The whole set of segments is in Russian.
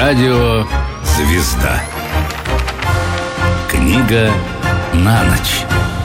Радио «Звезда». Книга на ночь.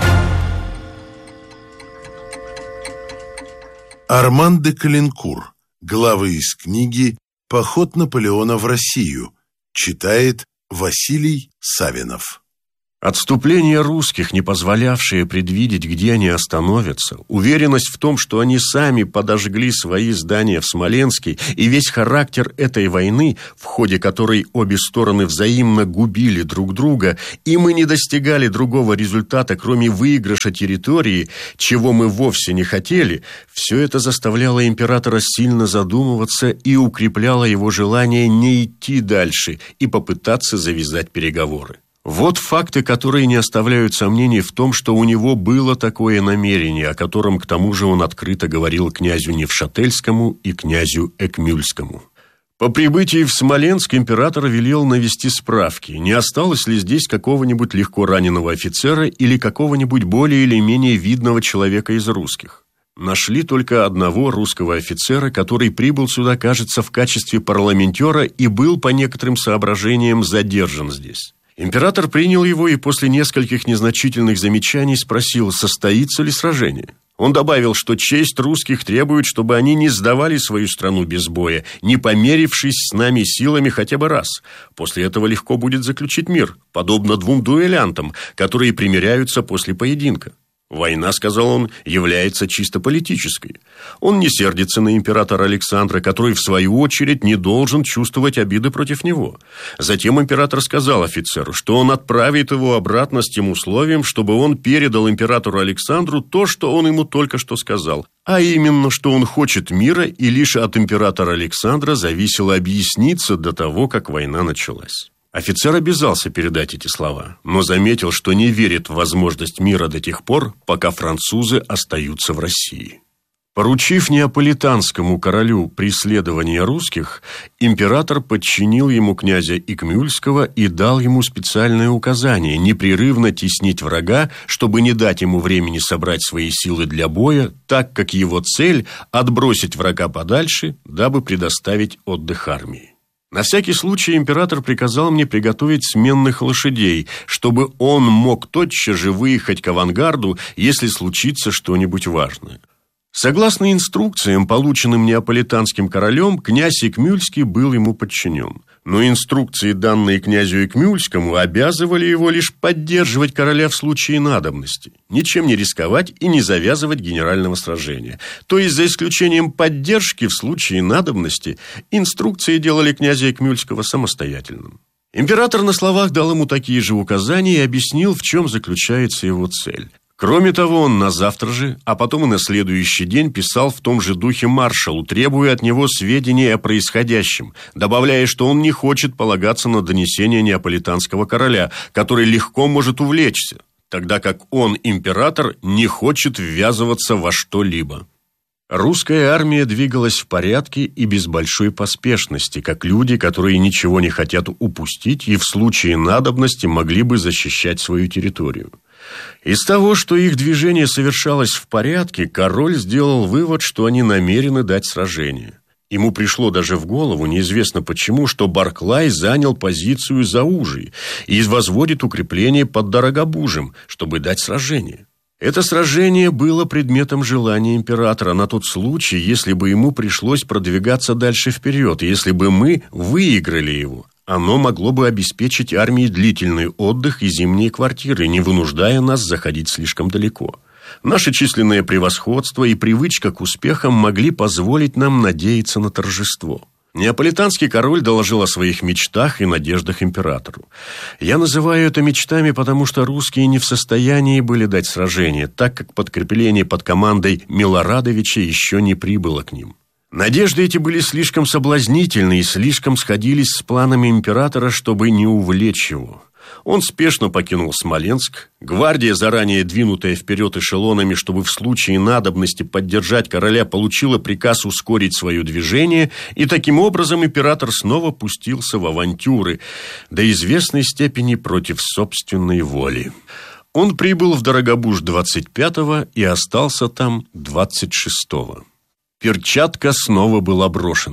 Арман де Калинкур. Главы из книги «Поход Наполеона в Россию». Читает Василий Савинов. Отступление русских, не позволявшее предвидеть, где они остановятся, уверенность в том, что они сами подожгли свои здания в Смоленске, и весь характер этой войны, в ходе которой обе стороны взаимно губили друг друга, и мы не достигали другого результата, кроме выигрыша территории, чего мы вовсе не хотели, все это заставляло императора сильно задумываться и укрепляло его желание не идти дальше и попытаться завязать переговоры. Вот факты, которые не оставляют сомнений в том, что у него было такое намерение, о котором, к тому же, он открыто говорил князю Невшательскому и князю Экмюльскому. По прибытии в Смоленск император велел навести справки, не осталось ли здесь какого-нибудь легко раненого офицера или какого-нибудь более или менее видного человека из русских. Нашли только одного русского офицера, который прибыл сюда, кажется, в качестве парламентера и был, по некоторым соображениям, задержан здесь. Император принял его и после нескольких незначительных замечаний спросил, состоится ли сражение. Он добавил, что честь русских требует, чтобы они не сдавали свою страну без боя, не померившись с нами силами хотя бы раз. После этого легко будет заключить мир, подобно двум дуэлянтам, которые примиряются после поединка. Война, сказал он, является чисто политической. Он не сердится на императора Александра, который, в свою очередь, не должен чувствовать обиды против него. Затем император сказал офицеру, что он отправит его обратно с тем условием, чтобы он передал императору Александру то, что он ему только что сказал, а именно, что он хочет мира, и лишь от императора Александра зависело объясниться до того, как война началась. Офицер обязался передать эти слова, но заметил, что не верит в возможность мира до тех пор, пока французы остаются в России. Поручив неаполитанскому королю преследование русских, император подчинил ему князя Экмюльского и дал ему специальное указание непрерывно теснить врага, чтобы не дать ему времени собрать свои силы для боя, так как его цель – отбросить врага подальше, дабы предоставить отдых армии. На всякий случай император приказал мне приготовить сменных лошадей, чтобы он мог тотчас же выехать к авангарду, если случится что-нибудь важное. Согласно инструкциям, полученным неаполитанским королем, князь Экмюльский был ему подчинен. Но инструкции, данные князю Экмюльскому, обязывали его лишь поддерживать короля в случае надобности, ничем не рисковать и не завязывать генерального сражения. То есть, за исключением поддержки в случае надобности, инструкции делали князя Экмюльского самостоятельным. Император на словах дал ему такие же указания и объяснил, в чем заключается его цель. Кроме того, он на завтра же, а потом и на следующий день писал в том же духе маршалу, требуя от него сведений о происходящем, добавляя, что он не хочет полагаться на донесения неаполитанского короля, который легко может увлечься, тогда как он, император, не хочет ввязываться во что-либо. Русская армия двигалась в порядке и без большой поспешности, как люди, которые ничего не хотят упустить и в случае надобности могли бы защищать свою территорию. Из того, что их движение совершалось в порядке, король сделал вывод, что они намерены дать сражение. Ему пришло даже в голову, неизвестно почему, что Барклай занял позицию за Ужей и возводит укрепление под Дорогобужем, чтобы дать сражение. Это сражение было предметом желания императора на тот случай, если бы ему пришлось продвигаться дальше вперед, если бы мы выиграли его. Оно могло бы обеспечить армии длительный отдых и зимние квартиры, не вынуждая нас заходить слишком далеко. Наше численное превосходство и привычка к успехам могли позволить нам надеяться на торжество. Неаполитанский король доложил о своих мечтах и надеждах императору. Я называю это мечтами, потому что русские не в состоянии были дать сражение, так как подкрепление под командой Милорадовича еще не прибыло к ним. Надежды эти были слишком соблазнительны и слишком сходились с планами императора, чтобы не увлечь его. Он спешно покинул Смоленск. Гвардия, заранее двинутая вперед эшелонами, чтобы в случае надобности поддержать короля, получила приказ ускорить свое движение, и таким образом император снова пустился в авантюры, до известной степени против собственной воли. Он прибыл в Дорогобуж 25-го и остался там 26-го. Перчатка снова была брошена.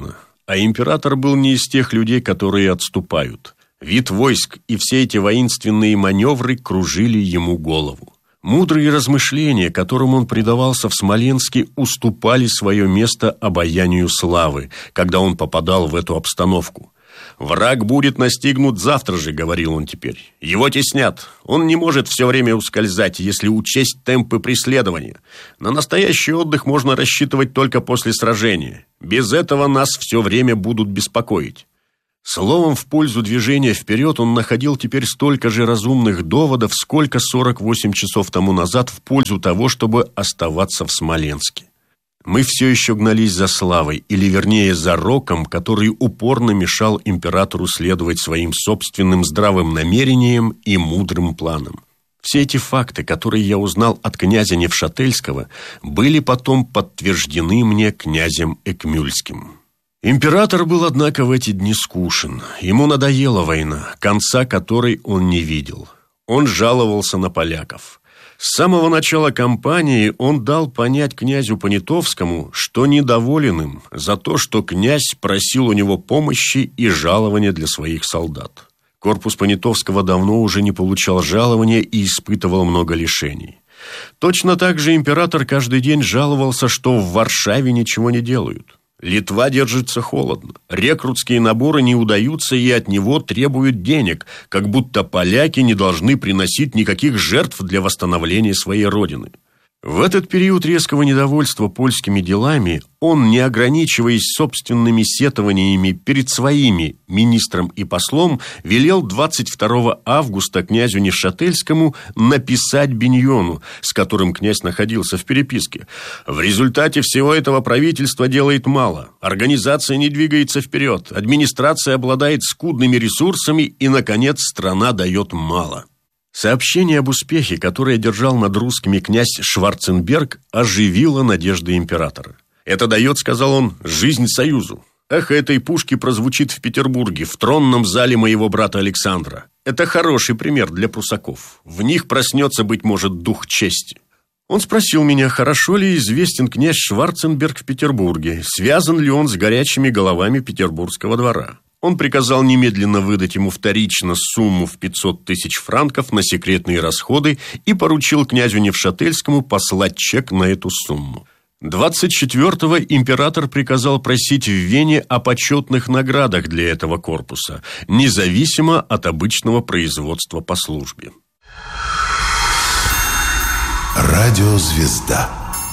а император был не из тех людей, которые отступают. Вид войск и все эти воинственные маневры кружили ему голову. Мудрые размышления, которым он предавался в Смоленске, уступали свое место обаянию славы, когда он попадал в эту обстановку. «Враг будет настигнут завтра же», — говорил он теперь. «Его теснят. Он не может все время ускользать, если учесть темпы преследования. На настоящий отдых можно рассчитывать только после сражения. Без этого нас все время будут беспокоить». Словом, в пользу движения вперед он находил теперь столько же разумных доводов, сколько 48 часов тому назад в пользу того, чтобы оставаться в Смоленске. Мы все еще гнались за славой, или вернее за роком, который упорно мешал императору следовать своим собственным здравым намерениям и мудрым планам. Все эти факты, которые я узнал от князя Невшательского, были потом подтверждены мне князем Экмюльским. Император был, однако, в эти дни скучен. Ему надоела война, конца которой он не видел. Он жаловался на поляков. С самого начала кампании он дал понять князю Понятовскому, что недоволен им за то, что князь просил у него помощи и жалования для своих солдат. Корпус Понятовского давно уже не получал жалования и испытывал много лишений. Точно так же император каждый день жаловался, что в Варшаве ничего не делают. Литва держится холодно, рекрутские наборы не удаются и от него требуют денег, как будто поляки не должны приносить никаких жертв для восстановления своей родины. В этот период резкого недовольства польскими делами он, не ограничиваясь собственными сетованиями перед своими министром и послом, велел 22 августа князю Невшательскому написать Биньону, с которым князь находился в переписке. В результате всего этого правительство делает мало, организация не двигается вперед, администрация обладает скудными ресурсами и, наконец, страна дает мало. Сообщение об успехе, которое держал над русскими князь Шварценберг, оживило надежды императора. «Это дает, — сказал он, — жизнь союзу. Эхо этой пушки прозвучит в Петербурге, в тронном зале моего брата Александра. Это хороший пример для прусаков. В них проснется, быть может, дух чести». Он спросил меня, хорошо ли известен князь Шварценберг в Петербурге, связан ли он с горячими головами петербургского двора. Он приказал немедленно выдать ему вторично сумму в 500 тысяч франков на секретные расходы и поручил князю Невшательскому послать чек на эту сумму. 24-го император приказал просить в Вене о почетных наградах для этого корпуса, независимо от обычного производства по службе. Радиозвезда.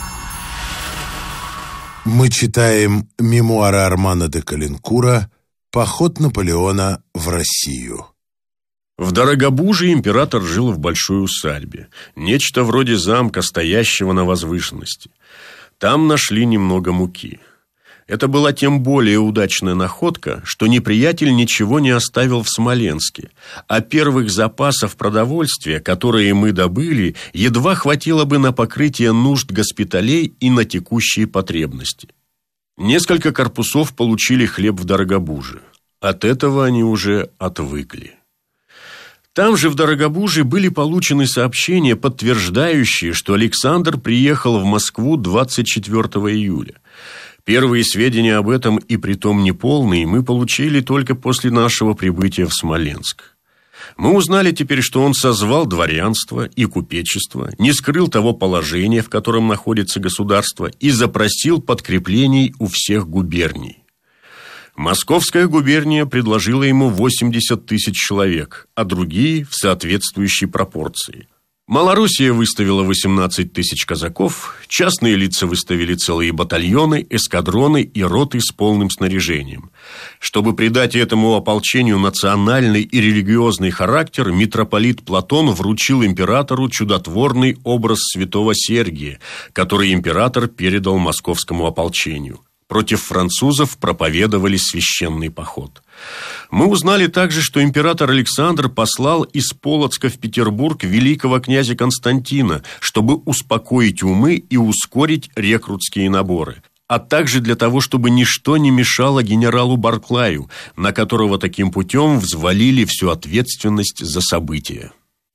Мы читаем мемуары Армана де Калинкура «Поход Наполеона в Россию». В Дорогобуже император жил в большой усадьбе, нечто вроде замка, стоящего на возвышенности. Там нашли немного муки. Это была тем более удачная находка, что неприятель ничего не оставил в Смоленске, а первых запасов продовольствия, которые мы добыли, едва хватило бы на покрытие нужд госпиталей и на текущие потребности. Несколько корпусов получили хлеб в Дорогобуже. От этого они уже отвыкли. Там же в Дорогобуже были получены сообщения, подтверждающие, что Александр приехал в Москву 24 июля. Первые сведения об этом, и притом неполные, мы получили только после нашего прибытия в Смоленск. Мы узнали теперь, что он созвал дворянство и купечество, не скрыл того положения, в котором находится государство, и запросил подкреплений у всех губерний. Московская губерния предложила ему 80 тысяч человек, а другие в соответствующей пропорции. Малороссия выставила 18 тысяч казаков, частные лица выставили целые батальоны, эскадроны и роты с полным снаряжением. Чтобы придать этому ополчению национальный и религиозный характер, митрополит Платон вручил императору чудотворный образ святого Сергия, который император передал московскому ополчению. Против французов проповедовали священный поход. Мы узнали также, что император Александр послал из Полоцка в Петербург великого князя Константина, чтобы успокоить умы и ускорить рекрутские наборы, а также для того, чтобы ничто не мешало генералу Барклаю, на которого таким путем взвалили всю ответственность за события.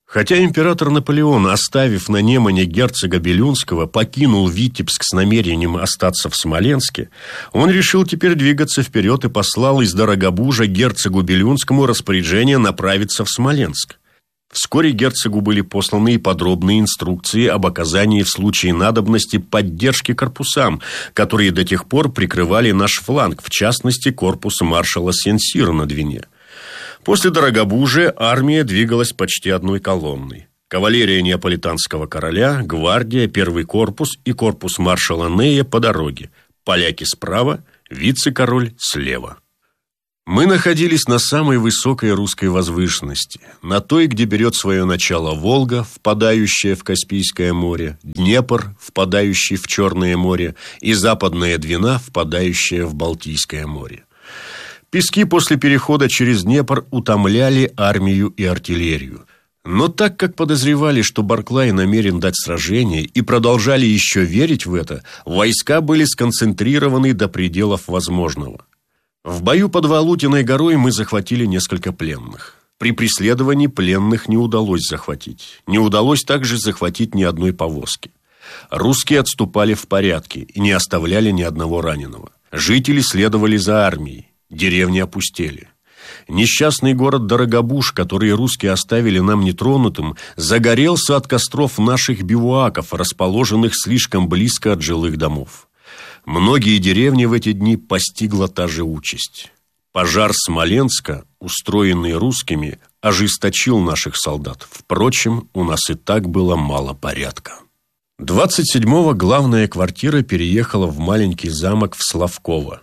Хотя император Наполеон, оставив на Немане герцога Белюнского, покинул Витебск с намерением остаться в Смоленске, он решил теперь двигаться вперед и послал из Дорогобужа герцогу Белюнскому распоряжение направиться в Смоленск. Вскоре герцогу были посланы и подробные инструкции об оказании в случае надобности поддержки корпусам, которые до тех пор прикрывали наш фланг, в частности, корпус маршала Сен-Сира на Двине. После Дорогобужа армия двигалась почти одной колонной. Кавалерия неаполитанского короля, гвардия, первый корпус и корпус маршала Нея по дороге. Поляки справа, вице-король слева. Мы находились на самой высокой русской возвышенности, на той, где берет свое начало Волга, впадающая в Каспийское море, Днепр, впадающий в Черное море, и Западная Двина, впадающая в Балтийское море. Пески после перехода через Днепр утомляли армию и артиллерию. Но так как подозревали, что Барклай намерен дать сражение, и продолжали еще верить в это, войска были сконцентрированы до пределов возможного. В бою под Валутиной горой мы захватили несколько пленных. При преследовании пленных не удалось захватить. Не удалось также захватить ни одной повозки. Русские отступали в порядке и не оставляли ни одного раненого. Жители следовали за армией. Деревни опустели. Несчастный город Дорогобуж, который русские оставили нам нетронутым, загорелся от костров наших бивуаков, расположенных слишком близко от жилых домов. Многие деревни в эти дни постигла та же участь. Пожар Смоленска, устроенный русскими, ожесточил наших солдат. Впрочем, у нас и так было мало порядка. 27-го главная квартира переехала в маленький замок в Славково.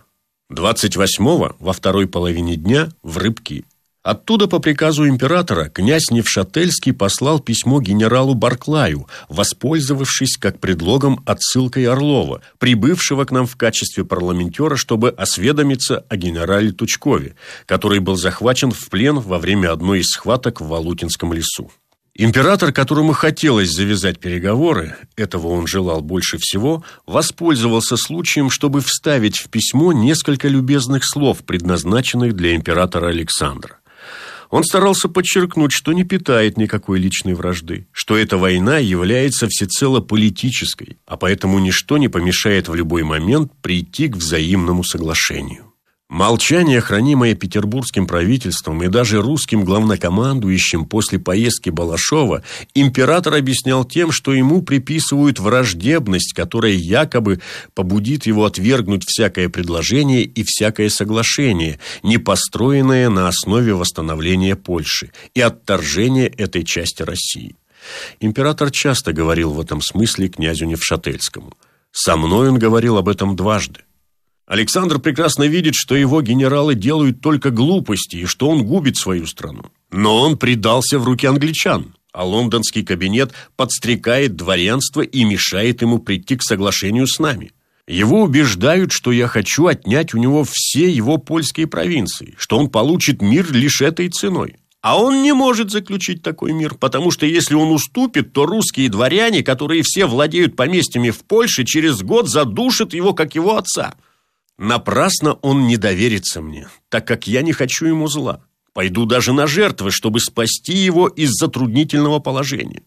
28-го, во второй половине дня, в Рыбки. Оттуда по приказу императора князь Невшательский послал письмо генералу Барклаю, воспользовавшись как предлогом отсылкой Орлова, прибывшего к нам в качестве парламентера, чтобы осведомиться о генерале Тучкове, который был захвачен в плен во время одной из схваток в Валутинском лесу. Император, которому хотелось завязать переговоры, этого он желал больше всего, воспользовался случаем, чтобы вставить в письмо несколько любезных слов, предназначенных для императора Александра. Он старался подчеркнуть, что не питает никакой личной вражды, что эта война является всецело политической, а поэтому ничто не помешает в любой момент прийти к взаимному соглашению. Молчание, хранимое петербургским правительством и даже русским главнокомандующим после поездки Балашова, император объяснял тем, что ему приписывают враждебность, которая якобы побудит его отвергнуть всякое предложение и всякое соглашение, не построенное на основе восстановления Польши и отторжения этой части России. Император часто говорил в этом смысле князю Невшательскому. Со мной он говорил об этом дважды. Александр прекрасно видит, что его генералы делают только глупости и что он губит свою страну. Но он предался в руки англичан, а лондонский кабинет подстрекает дворянство и мешает ему прийти к соглашению с нами. Его убеждают, что я хочу отнять у него все его польские провинции, что он получит мир лишь этой ценой. А он не может заключить такой мир, потому что если он уступит, то русские дворяне, которые все владеют поместьями в Польше, через год задушат его, как его отца. Напрасно он не доверится мне, так как я не хочу ему зла. Пойду даже на жертвы, чтобы спасти его из затруднительного положения.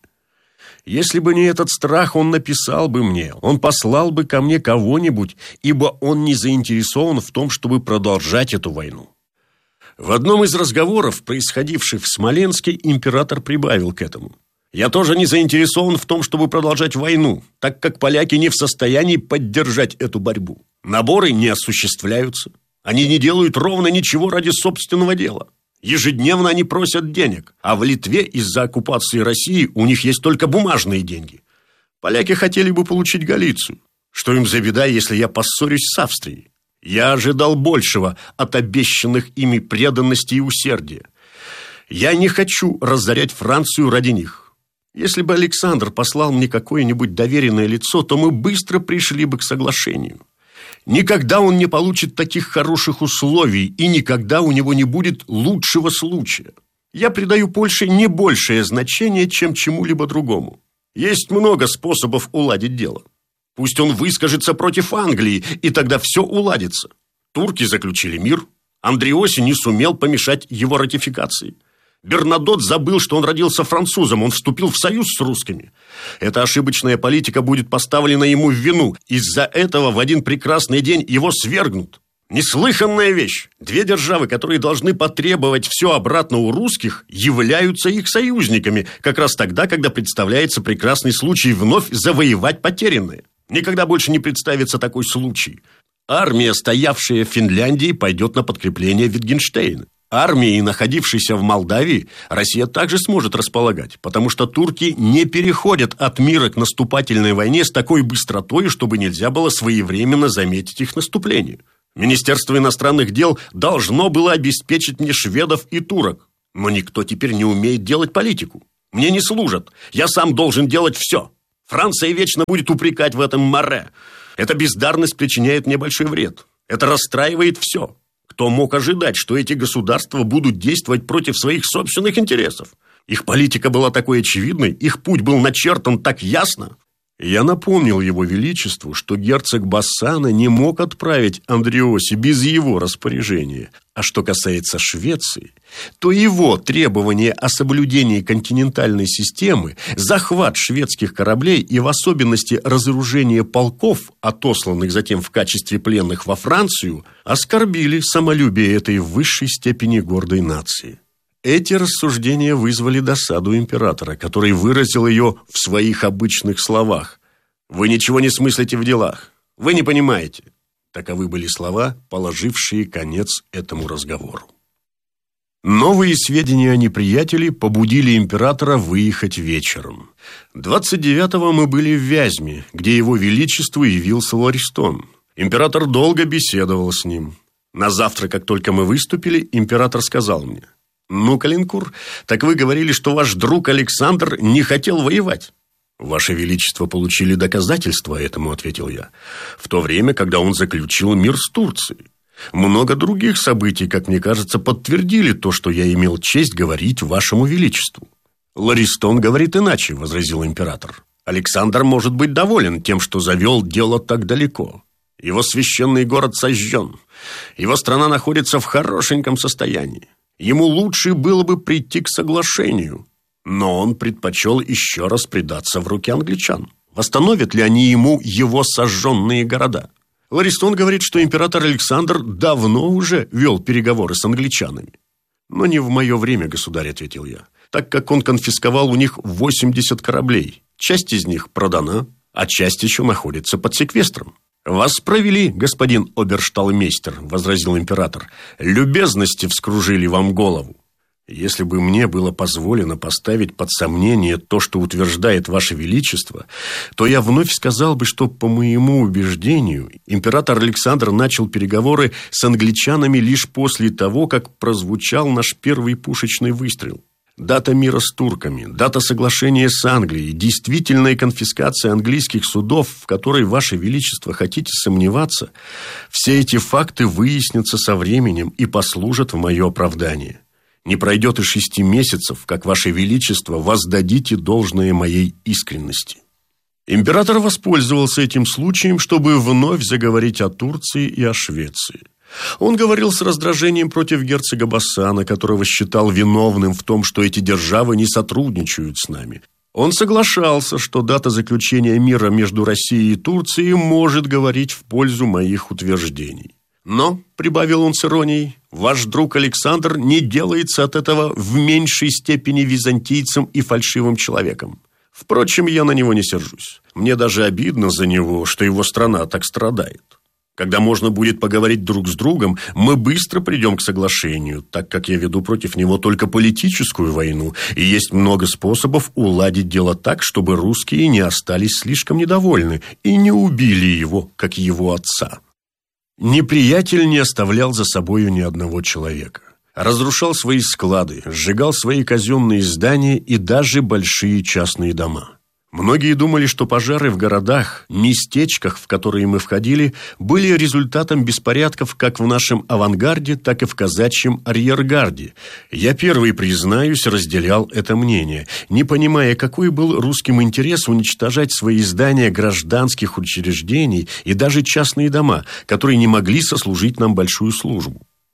Если бы не этот страх, он написал бы мне, он послал бы ко мне кого-нибудь, ибо он не заинтересован в том, чтобы продолжать эту войну. В одном из разговоров, происходивших в Смоленске, император прибавил к этому. Я тоже не заинтересован в том, чтобы продолжать войну, так как поляки не в состоянии поддержать эту борьбу. Наборы не осуществляются. Они не делают ровно ничего ради собственного дела. Ежедневно они просят денег. А в Литве из-за оккупации России у них есть только бумажные деньги. Поляки хотели бы получить Галицию. Что им за беда, если я поссорюсь с Австрией? Я ожидал большего от обещанных ими преданности и усердия. Я не хочу разорять Францию ради них. Если бы Александр послал мне какое-нибудь доверенное лицо, то мы быстро пришли бы к соглашению. Никогда он не получит таких хороших условий, и никогда у него не будет лучшего случая. Я придаю Польше не большее значение, чем чему-либо другому. Есть много способов уладить дело. Пусть он выскажется против Англии, и тогда все уладится. Турки заключили мир. Андриоси не сумел помешать его ратификации. Бернадотт забыл, что он родился французом, он вступил в союз с русскими. Эта ошибочная политика будет поставлена ему в вину. Из-за этого в один прекрасный день его свергнут. Неслыханная вещь. Две державы, которые должны потребовать все обратно у русских, являются их союзниками, как раз тогда, когда представляется прекрасный случай вновь завоевать потерянное. Никогда больше не представится такой случай. Армия, стоявшая в Финляндии, пойдет на подкрепление Витгенштейна. Армией, находившейся в Молдавии, Россия также сможет располагать, потому что турки не переходят от мира к наступательной войне с такой быстротой, чтобы нельзя было своевременно заметить их наступление. Министерство иностранных дел должно было обеспечить мне шведов и турок, но никто теперь не умеет делать политику. Мне не служат, я сам должен делать все. Франция вечно будет упрекать в этом Море. Эта бездарность причиняет мне большой вред. Это расстраивает все. Кто мог ожидать, что эти государства будут действовать против своих собственных интересов? Их политика была такой очевидной, их путь был начертан так ясно. Я напомнил его величеству, что герцог Бассана не мог отправить Андреоси без его распоряжения. А что касается Швеции, то его требования о соблюдении континентальной системы, захват шведских кораблей и в особенности разоружение полков, отосланных затем в качестве пленных во Францию, оскорбили самолюбие этой в высшей степени гордой нации. Эти рассуждения вызвали досаду императора, который выразил ее в своих обычных словах. «Вы ничего не смыслите в делах. Вы не понимаете». Таковы были слова, положившие конец этому разговору. Новые сведения о неприятеле побудили императора выехать вечером. 29-го мы были в Вязьме, где его величеству явился Ларистон. Император долго беседовал с ним. На завтра, как только мы выступили, император сказал мне: «Ну, Калинкур, так вы говорили, что ваш друг Александр не хотел воевать». «Ваше Величество получили доказательства этому», — ответил я, «в то время, когда он заключил мир с Турцией. Много других событий, как мне кажется, подтвердили то, что я имел честь говорить вашему Величеству». «Ларистон говорит иначе», — возразил император. «Александр может быть доволен тем, что завел дело так далеко. Его священный город сожжен. Его страна находится в хорошеньком состоянии. Ему лучше было бы прийти к соглашению, но он предпочел еще раз предаться в руки англичан. Восстановят ли они ему его сожженные города? Ларистон говорит, что император Александр давно уже вел переговоры с англичанами. Но не в мое время, государь, ответил я, так как он конфисковал у них 80 кораблей. Часть из них продана, а часть еще находится под секвестром. «Вас провели, господин обершталмейстер», — возразил император. «Любезности вскружили вам голову. Если бы мне было позволено поставить под сомнение то, что утверждает Ваше Величество, то я вновь сказал бы, что, по моему убеждению, император Александр начал переговоры с англичанами лишь после того, как прозвучал наш первый пушечный выстрел. Дата мира с турками, дата соглашения с Англией, действительная конфискация английских судов, в которой, Ваше Величество, хотите сомневаться, все эти факты выяснятся со временем и послужат в мое оправдание. Не пройдет и 6 месяцев, как Ваше Величество воздадите должное моей искренности». Император воспользовался этим случаем, чтобы вновь заговорить о Турции и о Швеции. Он говорил с раздражением против герцога Бассана, которого считал виновным в том, что эти державы не сотрудничают с нами. Он соглашался, что дата заключения мира между Россией и Турцией может говорить в пользу моих утверждений. «Но», — прибавил он с иронией, — «ваш друг Александр не делается от этого в меньшей степени византийцем и фальшивым человеком. Впрочем, я на него не сержусь. Мне даже обидно за него, что его страна так страдает. Когда можно будет поговорить друг с другом, мы быстро придем к соглашению, так как я веду против него только политическую войну, и есть много способов уладить дело так, чтобы русские не остались слишком недовольны и не убили его, как его отца». Неприятель не оставлял за собою ни одного человека. Разрушал свои склады, сжигал свои казенные здания и даже большие частные дома. Многие думали, что пожары в городах, местечках, в которые мы входили, были результатом беспорядков как в нашем авангарде, так и в казачьем арьергарде. Я первый, признаюсь, разделял это мнение, не понимая, какой был русским интерес уничтожать свои здания гражданских учреждений и даже частные дома, которые не могли сослужить нам большую службу.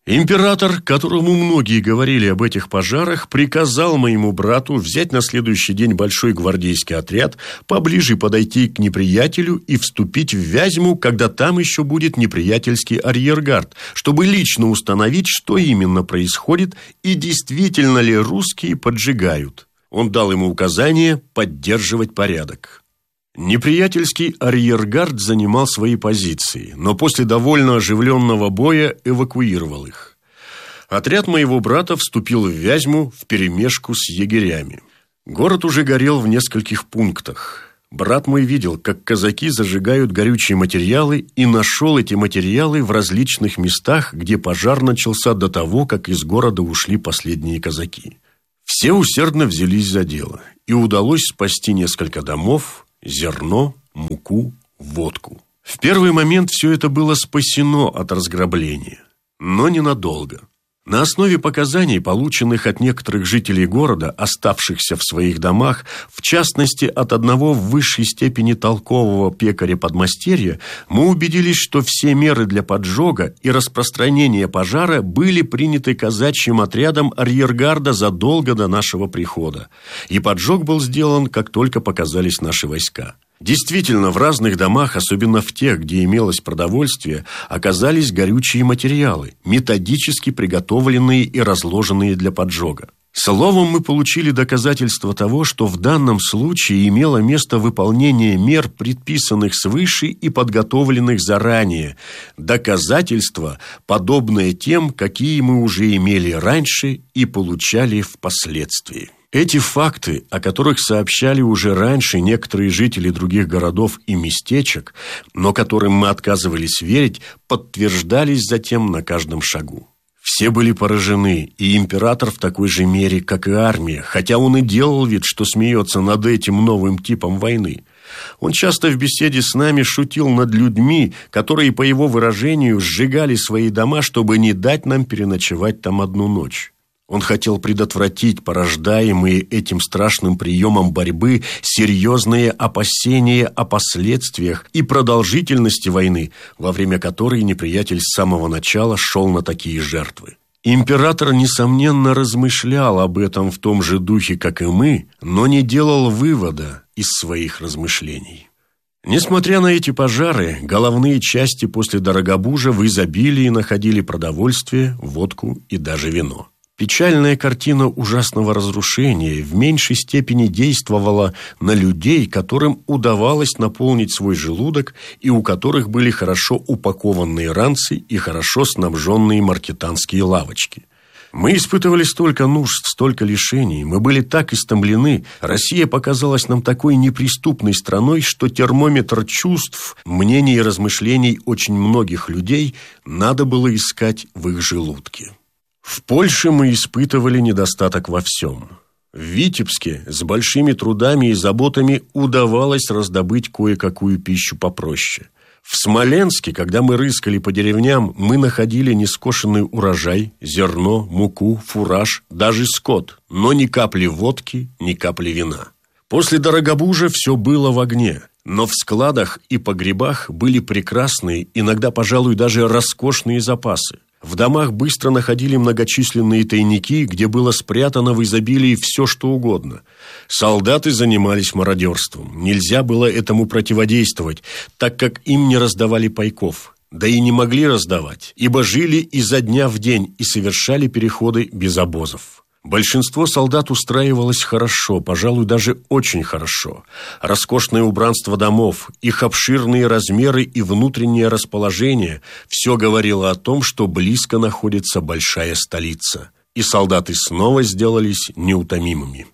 Император, которому многие говорили об этих пожарах, приказал моему брату взять на следующий день большой гвардейский отряд, поближе подойти к неприятелю и вступить в Вязьму, когда там еще будет неприятельский арьергард, чтобы лично установить, что именно происходит и действительно ли русские поджигают. Он дал ему указание поддерживать порядок. Неприятельский арьергард занимал свои позиции, но после довольно оживленного боя эвакуировал их. Отряд моего брата вступил в Вязьму вперемешку с егерями. Город уже горел в нескольких пунктах. Брат мой видел, как казаки зажигают горючие материалы, и нашел эти материалы в различных местах, где пожар начался до того, как из города ушли последние казаки. Все усердно взялись за дело, и удалось спасти несколько домов, зерно, муку, водку. В первый момент все это было спасено от разграбления, но ненадолго. На основе показаний, полученных от некоторых жителей города, оставшихся в своих домах, в частности от одного в высшей степени толкового пекаря-подмастерья, мы убедились, что все меры для поджога и распространения пожара были приняты казачьим отрядом арьергарда задолго до нашего прихода, и поджог был сделан, как только показались наши войска. Действительно, в разных домах, особенно в тех, где имелось продовольствие, оказались горючие материалы, методически приготовленные и разложенные для поджога. Словом, мы получили доказательство того, что в данном случае имело место выполнение мер, предписанных свыше и подготовленных заранее. Доказательство, подобное тем, какие мы уже имели раньше и получали впоследствии. Эти факты, о которых сообщали уже раньше некоторые жители других городов и местечек, но которым мы отказывались верить, подтверждались затем на каждом шагу. Все были поражены, и император в такой же мере, как и армия, хотя он и делал вид, что смеется над этим новым типом войны. Он часто в беседе с нами шутил над людьми, которые, по его выражению, сжигали свои дома, чтобы не дать нам переночевать там одну ночь. Он хотел предотвратить порождаемые этим страшным приемом борьбы серьезные опасения о последствиях и продолжительности войны, во время которой неприятель с самого начала шел на такие жертвы. Император, несомненно, размышлял об этом в том же духе, как и мы, но не делал вывода из своих размышлений. Несмотря на эти пожары, головные части после Дорогобужа в изобилии находили продовольствие, водку и даже вино. Печальная картина ужасного разрушения в меньшей степени действовала на людей, которым удавалось наполнить свой желудок и у которых были хорошо упакованные ранцы и хорошо снабженные маркетанские лавочки. Мы испытывали столько нужд, столько лишений, мы были так истомлены, Россия показалась нам такой неприступной страной, что термометр чувств, мнений и размышлений очень многих людей надо было искать в их желудке. В Польше мы испытывали недостаток во всем. В Витебске с большими трудами и заботами удавалось раздобыть кое-какую пищу попроще. В Смоленске, когда мы рыскали по деревням, мы находили нескошенный урожай, зерно, муку, фураж, даже скот, но ни капли водки, ни капли вина. После Дорогобужа все было в огне, но в складах и погребах были прекрасные, иногда, пожалуй, даже роскошные запасы. В домах быстро находили многочисленные тайники, где было спрятано в изобилии все, что угодно. Солдаты занимались мародерством. Нельзя было этому противодействовать, так как им не раздавали пайков. Да и не могли раздавать, ибо жили изо дня в день и совершали переходы без обозов. Большинство солдат устраивалось хорошо, пожалуй, даже очень хорошо. Роскошное убранство домов, их обширные размеры и внутреннее расположение – все говорило о том, что близко находится большая столица. И солдаты снова сделались неутомимыми.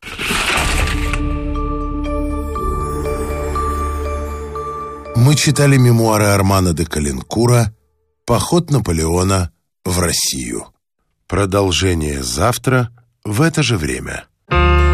Мы читали мемуары Армана де Калинкура «Поход Наполеона в Россию». Продолжение завтра в это же время.